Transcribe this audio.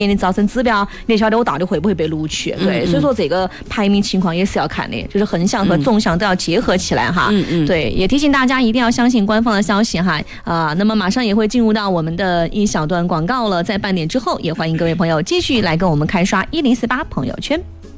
给你招生指标，你也晓得我到底会不会被录取。对，所以说这个排名情况也是要看的，就是横向和纵向都要结合起来哈。对，也提醒大家一定要相信官方的消息哈。那么马上也会进入到我们的一小段广告了，在半点之后，也欢迎各位朋友继续来跟我们开刷1048朋友圈。